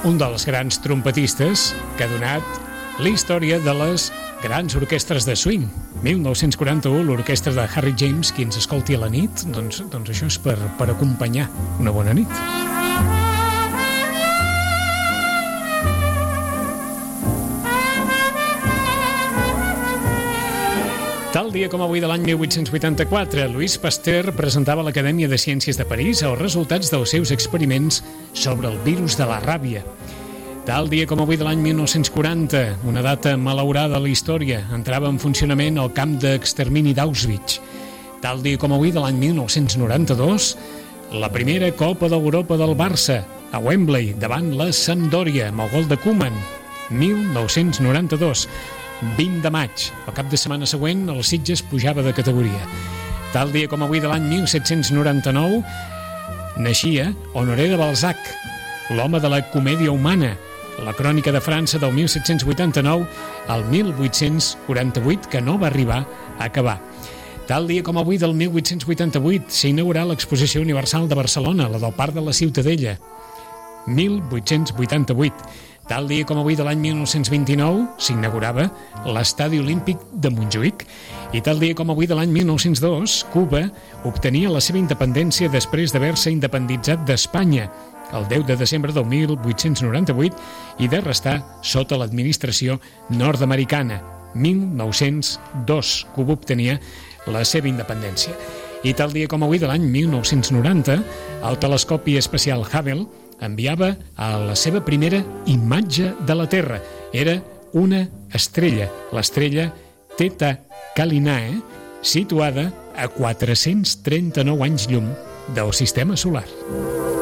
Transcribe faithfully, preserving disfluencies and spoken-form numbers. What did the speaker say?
un dels grans trompetistes que ha donat la història de les grans orquestres de swing. mil nou-cents quaranta-u, l'orquestra de Harry James, qui ens escolti a la nit, doncs, doncs això és per, per acompanyar una bona nit. Tal dia com avui de l'any mil vuit-cents vuitanta-quatre, Louis Pasteur presentava a l'Acadèmia de Ciències de París els resultats dels seus experiments sobre el virus de la ràbia. Tal dia com avui de l'any mil nou-cents quaranta, una data malaurada a la història, entrava en funcionament el camp d'extermini d'Auschwitz. Tal dia com avui de l'any mil nou-cents noranta-dos, la primera Copa d'Europa del Barça, a Wembley, davant la Sampdoria, amb el gol de Koeman, mil nou-cents noranta-dos. vint de maig, el cap de setmana següent, el Sitges pujava de categoria. Tal dia com avui de l'any mil set-cents noranta-nou, naixia Honoré de Balzac, l'home de la comèdia humana, la crònica de França del mil set-cents vuitanta-nou al mil vuit-cents quaranta-vuit, que no va arribar a acabar. Tal dia com avui del mil vuit-cents vuitanta-vuit s'inaugurà l'Exposició Universal de Barcelona, la del Parc de la Ciutadella, mil vuit-cents vuitanta-vuit. Tal dia com avui de l'any mil nou-cents vint-i-nou s'inaugurava l'Estadi Olímpic de Montjuïc, i tal dia com avui de l'any mil nou-cents dos Cuba obtenia la seva independència després d'haver-se independitzat d'Espanya el deu de desembre del mil vuit-cents noranta-vuit i de restar sota l'administració nord-americana. mil nou-cents dos Cuba obtenia la seva independència. I tal dia com avui de l'any mil nou-cents noranta el telescopi espacial Hubble enviava a la seva primera imatge de la Terra. Era una estrella, l'estrella Theta Callinae, situada a quatre-cents trenta-nou anys llum del sistema solar.